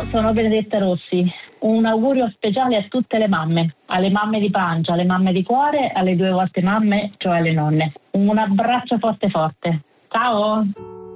sono Benedetta Rossi. Un augurio speciale a tutte le mamme, alle mamme di pancia, alle mamme di cuore, alle 2 volte mamme, cioè alle nonne. Un abbraccio forte forte. Ciao!